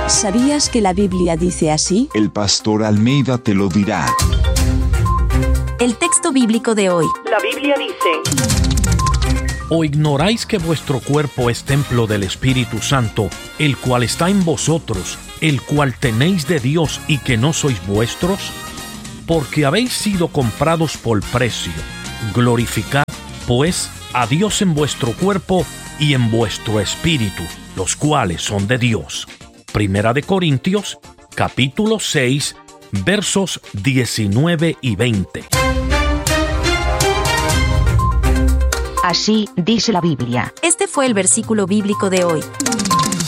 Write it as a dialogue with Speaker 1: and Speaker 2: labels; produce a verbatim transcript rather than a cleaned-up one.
Speaker 1: ¿Sabías que la Biblia dice así?
Speaker 2: El pastor Almeida te lo dirá.
Speaker 3: El texto bíblico de hoy.
Speaker 4: La Biblia dice:
Speaker 5: ¿O ignoráis que vuestro cuerpo es templo del Espíritu Santo, el cual está en vosotros, el cual tenéis de Dios y que no sois vuestros? Porque habéis sido comprados por precio. Glorificad, pues, a Dios en vuestro cuerpo y en vuestro espíritu, los cuales son de Dios. Primera de Corintios, capítulo seis, versos diecinueve y veinte.
Speaker 6: Así dice la Biblia.
Speaker 3: Este fue el versículo bíblico de hoy.